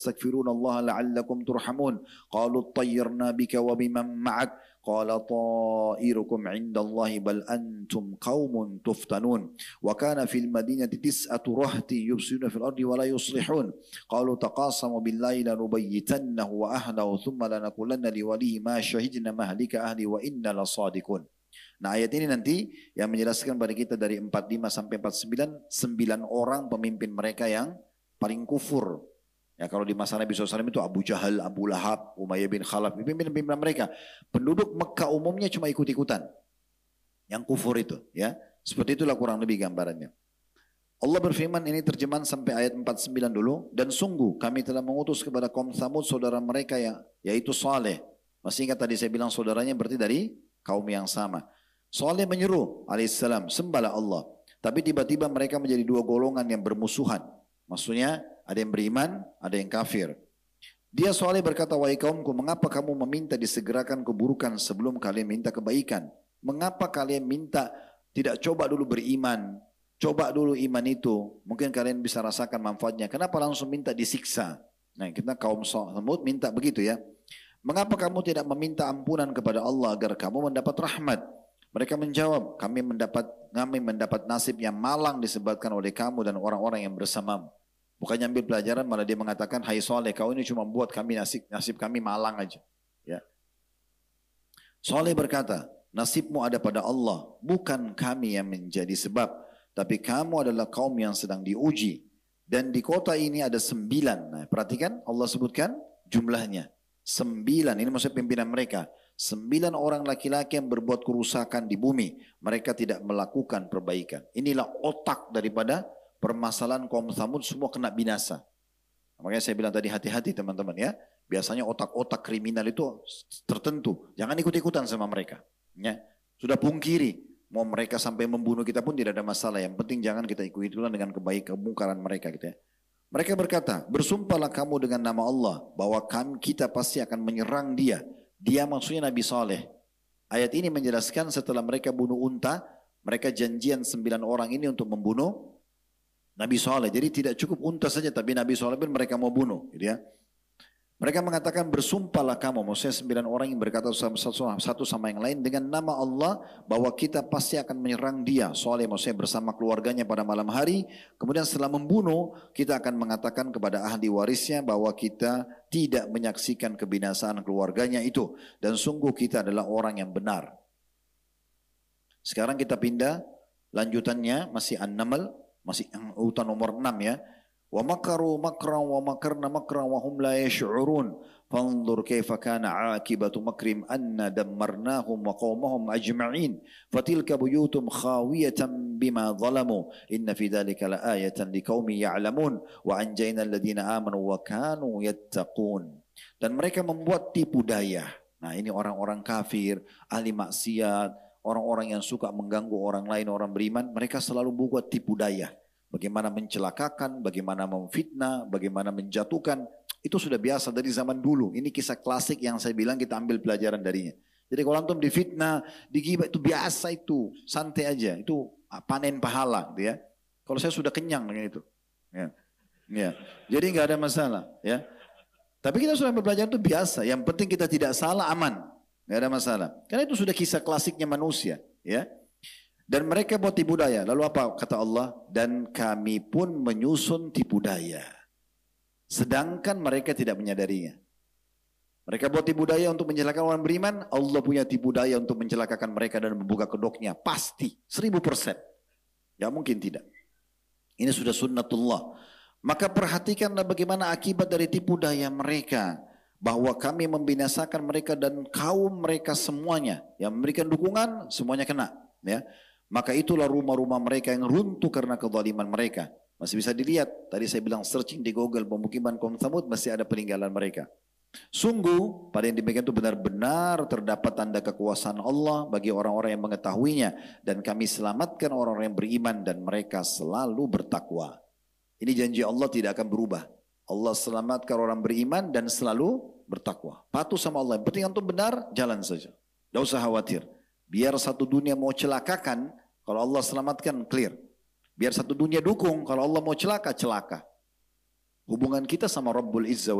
تستغفرون الله لعلكم ترحمون قالوا اطيرنا بك وبمن معك قال طائركم عند الله بل أنتم قوم تفتنون وكان في المدينة 9 رهط يفسدون في الأرض ولا يصلحون قالوا تقاسموا بالله لنبيتنه وأهله ثم لنقولن لوليه ما شهدنا مهلك أهلي وإنا لصادقون. Nah ayat ini nanti yang menjelaskan pada kita dari 45 sampai 49, 9 orang pemimpin mereka yang paling kufur. Ya kalau di masa Nabi SAW itu Abu Jahal, Abu Lahab, Umayyah bin Khalaf, pimpinan mereka. Penduduk Mekah umumnya cuma ikut-ikutan. Yang kufur itu. Ya, seperti itulah kurang lebih gambarannya. Allah berfirman, ini terjemahan sampai ayat 49 dulu. Dan sungguh kami telah mengutus kepada kaum Tsamud saudara mereka yaitu Saleh. Masih ingat tadi saya bilang saudaranya berarti dari kaum yang sama. Saleh menyeru alaihissalam, sembahlah Allah. Tapi tiba-tiba mereka menjadi dua golongan yang bermusuhan. Maksudnya ada yang beriman, ada yang kafir. Dia Saleh berkata, wahai kaumku, mengapa kamu meminta disegerakan keburukan sebelum kalian minta kebaikan? Mengapa kalian minta tidak coba dulu beriman? Coba dulu iman itu, mungkin kalian bisa rasakan manfaatnya. Kenapa langsung minta disiksa? Nah kita kaum Tsamud minta begitu ya. Mengapa kamu tidak meminta ampunan kepada Allah agar kamu mendapat rahmat? Mereka menjawab, kami mendapat nasib yang malang disebabkan oleh kamu dan orang-orang yang bersamamu. Bukannya ambil pelajaran, malah dia mengatakan, hai Saleh, kau ini cuma buat kami nasib kami malang aja. Ya. Saleh berkata, nasibmu ada pada Allah, bukan kami yang menjadi sebab. Tapi kamu adalah kaum yang sedang diuji. Dan di kota ini ada 9. Nah, perhatikan Allah sebutkan jumlahnya. 9, ini maksudnya pimpinan mereka. 9 orang laki-laki yang berbuat kerusakan di bumi. Mereka tidak melakukan perbaikan. Inilah otak daripada permasalahan kaum Tsamud, semua kena binasa. Makanya saya bilang tadi hati-hati teman-teman ya. Biasanya otak-otak kriminal itu tertentu. Jangan ikut-ikutan sama mereka. Ya. Sudah pungkiri. Mau mereka sampai membunuh kita pun tidak ada masalah. Yang penting jangan kita ikut-ikutan dengan kemungkaran mereka gitu ya. Mereka berkata, bersumpahlah kamu dengan nama Allah bahwa kita pasti akan menyerang dia. Dia maksudnya Nabi Saleh. Ayat ini menjelaskan setelah mereka bunuh unta, mereka janjian 9 orang ini untuk membunuh Nabi Saleh. Jadi tidak cukup unta saja, tapi Nabi Saleh pun mereka mau bunuh. Gitu ya. Mereka mengatakan bersumpahlah kamu, maksudnya 9 orang yang berkata satu sama yang lain dengan nama Allah bahwa kita pasti akan menyerang dia. Saleh maksudnya bersama keluarganya pada malam hari. Kemudian setelah membunuh, kita akan mengatakan kepada ahli warisnya bahwa kita tidak menyaksikan kebinasaan keluarganya itu. Dan sungguh kita adalah orang yang benar. Sekarang kita pindah, lanjutannya masih An-Naml, masih urutan nomor 6 ya. Wa makaru makran wa makarna makran wa hum la yash'urun fanzur kaifa kana aqibatu makrim anna dammarnahum wa qaumahum ajma'in fatilka buyutum khawiyatan bima zalamu inna fi dhalika laayatan liqaumin ya'lamun wa anjayna alladhina amanu wa kanu yattaqun. Dan mereka membuat tipu daya. Nah ini orang-orang kafir, ahli maksiat, orang-orang yang suka mengganggu orang lain, orang beriman, mereka selalu buat tipu daya. Bagaimana mencelakakan, bagaimana memfitnah, bagaimana menjatuhkan. Itu sudah biasa dari zaman dulu. Ini kisah klasik yang saya bilang kita ambil pelajaran darinya. Jadi kalau antum difitnah, digibah itu biasa itu. Santai aja. Itu panen pahala gitu ya. Kalau saya sudah kenyang dengan itu. Ya. Ya. Jadi nggak ada masalah. Ya. Tapi kita sudah ambil pelajaran itu biasa. Yang penting kita tidak salah, aman. Nggak ada masalah. Karena itu sudah kisah klasiknya manusia. Ya. Dan mereka buat tipu daya. Lalu apa kata Allah? Dan kami pun menyusun tipu daya. Sedangkan mereka tidak menyadarinya. Mereka buat tipu daya untuk mencelakakan orang beriman. Allah punya tipu daya untuk mencelakakan mereka dan membuka kedoknya. Pasti. 1000%. Ya mungkin tidak. Ini sudah sunnatullah. Maka perhatikanlah bagaimana akibat dari tipu daya mereka. Bahwa kami membinasakan mereka dan kaum mereka semuanya. Yang memberikan dukungan semuanya kena. Ya. Maka itulah rumah-rumah mereka yang runtuh karena kezaliman mereka. Masih bisa dilihat. Tadi saya bilang searching di Google pemukiman kaum Tsamud masih ada peninggalan mereka. Sungguh pada yang demikian itu benar-benar terdapat tanda kekuasaan Allah bagi orang-orang yang mengetahuinya. Dan kami selamatkan orang-orang yang beriman dan mereka selalu bertakwa. Ini janji Allah tidak akan berubah. Allah selamatkan orang beriman dan selalu bertakwa. Patuh sama Allah. Yang penting antum benar, jalan saja. Tidak usah khawatir. Biar satu dunia mau celakakan, kalau Allah selamatkan clear. Biar satu dunia dukung, kalau Allah mau celaka, celaka. Hubungan kita sama Rabbul Izza